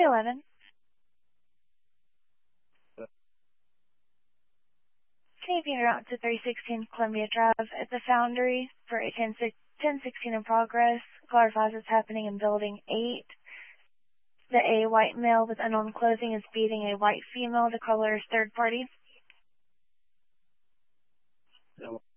211. Can you be route to 316 Columbia Drive at the Foundry for a 1016 in progress? Clarifies what's happening in Building 8. That a white male with unknown clothing is beating a white female. The caller is third party.